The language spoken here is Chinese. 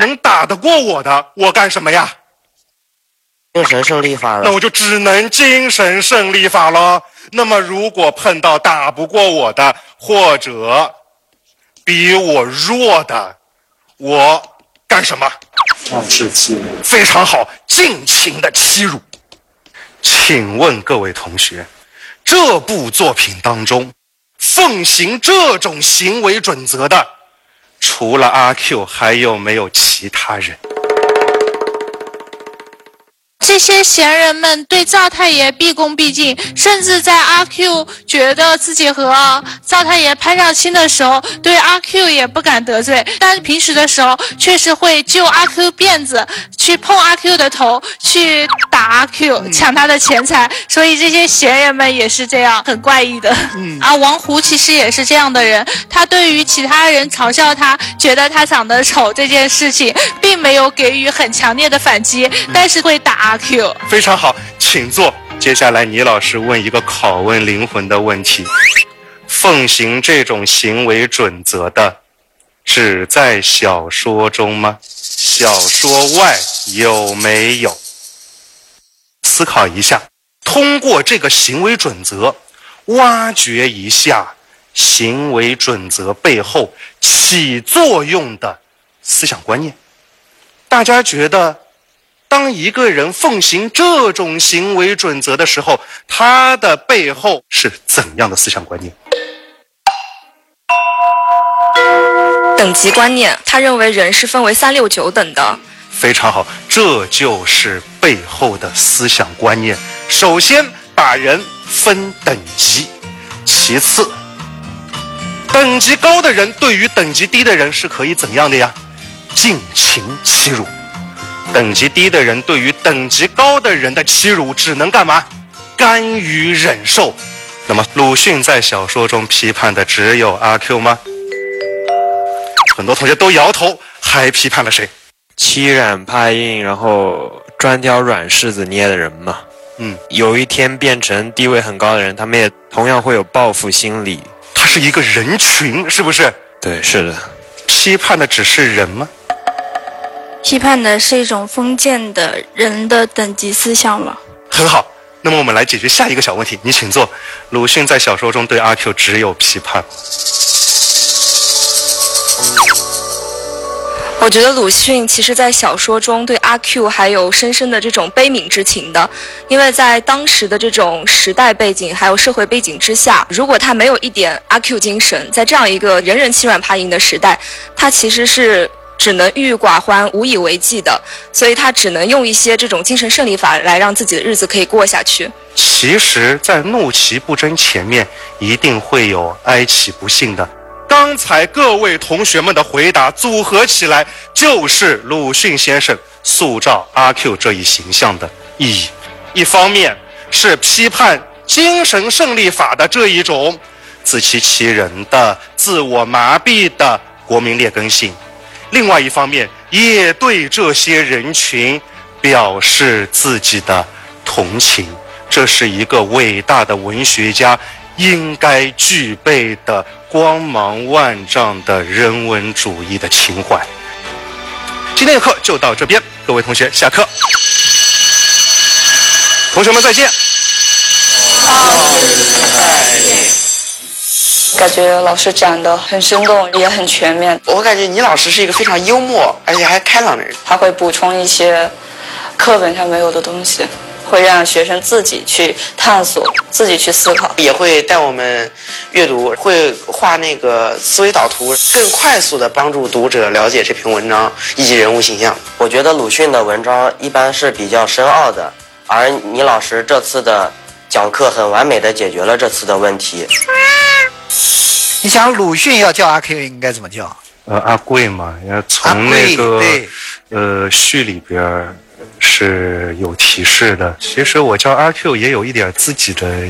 能打得过我的，我干什么呀？ 精神胜利法了。 那我就只能精神胜利法了。那么如果碰到打不过我的，或者比我弱的，我干什么？ 仗势欺人。 非常好，尽情的欺辱。请问各位同学，这部作品当中奉行这种行为准则的，除了阿 Q 还有没有其他人？ 这些闲人们对灶太爷毕恭毕敬，甚至在阿 Q 觉得自己和灶太爷攀上亲的时候，对阿 Q 也不敢得罪，但平时的时候确实会揪阿 Q 辫子，去碰阿 Q 的头，去打阿 Q，抢他的钱财。所以这些闲人们也是这样，很怪异的。王胡其实也是这样的人，他对于其他人嘲笑他，觉得他长得丑这件事情，并没有给予很强烈的反击，但是会打阿 Q。 非常好，请坐。接下来倪老师问一个拷问灵魂的问题：奉行这种行为准则的，只在小说中吗？小说外有没有？思考一下，通过这个行为准则，挖掘一下行为准则背后起作用的思想观念。大家觉得当一个人奉行这种行为准则的时候，他的背后是怎样的思想观念？ 等级观念，他认为人是分为3、6、9等的。 非常好，这就是背后的思想观念。首先把人分等级，其次等级高的人对于等级低的人是可以怎样的呀？尽情欺辱。等级低的人对于等级高的人的欺辱只能干嘛？甘于忍受。那么鲁迅在小说中批判的只有阿 Q 吗？很多同学都摇头，还批判了谁？ 欺软怕硬，然后专挑软柿子捏的人嘛。有一天变成地位很高的人，他们也同样会有报复心理。 他是一个人群，是不是？ 对，是的。 批判的只是人吗？ 批判的是一种封建的人的等级思想了。 很好，那么我们来解决下一个小问题。你请坐。鲁迅在小说中对阿 Q 只有批判。 我觉得鲁迅其实在小说中对阿 Q 还有深深的这种悲悯之情的，因为在当时的这种时代背景还有社会背景之下，如果他没有一点阿 Q 精神，在这样一个人人欺软怕硬的时代，他其实是只能郁郁寡欢无以为继的，所以他只能用一些这种精神胜利法来让自己的日子可以过下去。 其实在怒其不争前面一定会有哀其不幸的。刚才各位同学们的回答组合起来，就是鲁迅先生塑造阿 Q 这一形象的意义。一方面是批判精神胜利法的这一种自欺欺人的自我麻痹的国民劣根性，另外一方面也对这些人群表示自己的同情。这是一个伟大的文学家应该具备的光芒万丈的人文主义的情怀。今天的课就到这边，各位同学下课。同学们再见。 感觉老师讲得很生动，也很全面。 我感觉倪老师是一个非常幽默而且还开朗的人， 他会补充一些课本上没有的东西，会让学生自己去探索，自己去思考， 也会带我们阅读，会画那个思维导图，更快速地帮助读者了解这篇文章以及人物形象。 我觉得鲁迅的文章一般是比较深奥的，而倪老师这次的讲课很完美地解决了这次的问题。 你想鲁迅要叫阿 Q 应该怎么叫？ 阿贵嘛，从那个序里边是有提示的。其实我叫阿 Q 也有一点自己的